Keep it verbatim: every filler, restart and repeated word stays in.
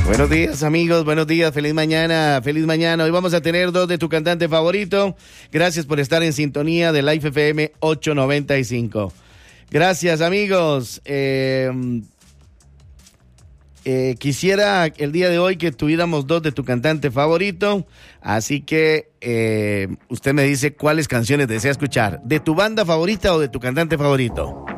Buenos días, amigos, buenos días, feliz mañana, feliz mañana. Hoy vamos a tener dos de tu cantante favorito. Gracias por estar en sintonía de Life F M ochocientos noventa y cinco. Gracias, amigos. Eh, eh, quisiera el día de hoy que tuviéramos dos de tu cantante favorito, así que eh, usted me dice cuáles canciones desea escuchar, de tu banda favorita o de tu cantante favorito.